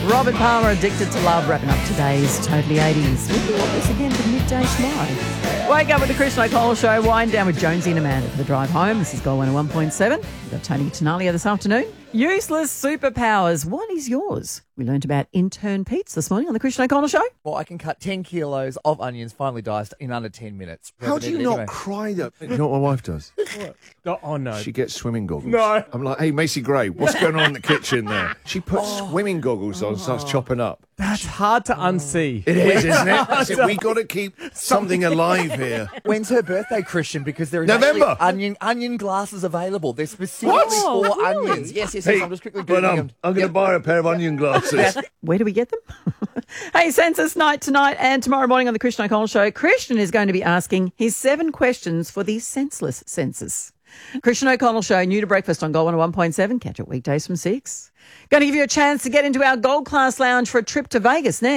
Robert Palmer, Addicted to Love, wrapping up today's Totally 80s. We'll be on this again for midday tomorrow. Wake up with the Christian O'Connell Show. Wind down with Jonesy and Amanda for the drive home. This is Gold 101.7. We've got Tony Tenalia this afternoon. Useless superpowers. What is yours? We learned about intern Pete's this morning on the Christian O'Connell Show. Well, I can cut 10 kilos of onions finely diced in under 10 minutes. How do you not cry though? You know what my wife does? Oh, no. She gets swimming goggles. No. I'm like, hey, Macy Gray, what's going on in the kitchen there? She puts swimming goggles on and starts chopping up. That's hard to unsee. It is, isn't it? I said, we got to keep something alive here. When's her birthday, Christian? Because there is November. actually onion glasses available. They're specifically for really? onions. Yes. Hey, I'm just quickly but Googling them. I'm going to buy her a pair of onion glasses. Where do we get them? Hey, census night tonight and tomorrow morning on the Christian O'Connell Show. Christian is going to be asking his 7 questions for the senseless census. Christian O'Connell Show, new to breakfast on Gold 101.7. Catch it weekdays from 6. Going to give you a chance to get into our Gold Class Lounge for a trip to Vegas next.